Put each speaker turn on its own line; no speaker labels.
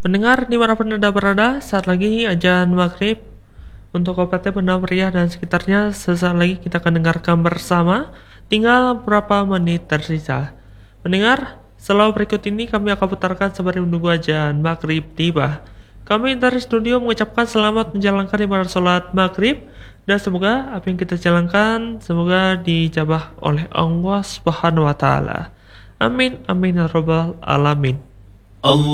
Pendengar dimanapun Anda berada, saat lagi azan maghrib untuk Kabupaten Benar Meriah dan sekitarnya. Sesaat lagi kita akan dengarkan bersama. Tinggal beberapa menit tersisa. Pendengar, setelah berikut ini kami akan putarkan sembari menunggu azan maghrib tiba. Kami dari studio mengucapkan selamat menjalankan ibadah sholat maghrib, dan semoga apa yang kita jalankan semoga dijabah oleh Allah Subhanahu wa taala. Amin amin ya rabbal alamin.
Allah